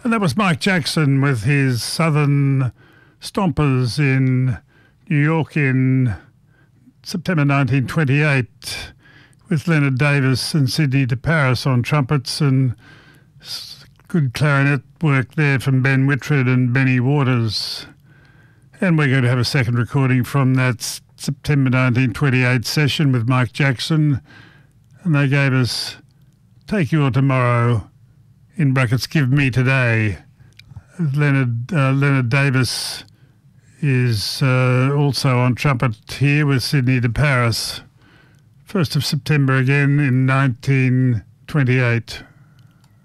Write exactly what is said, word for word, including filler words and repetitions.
And that was Mike Jackson with his Southern Stompers in New York in September nineteen twenty-eight, with Leonard Davis and Sidney DeParis on trumpets, and good clarinet work there from Ben Whitred and Benny Waters. And we're going to have a second recording from that September nineteen twenty-eight session with Mike Jackson, and they gave us Take Your Tomorrow, in brackets, Give Me Today. Leonard, uh, Leonard Davis is uh, also on trumpet here with Sidney DeParis. first of September again in nineteen twenty-eight.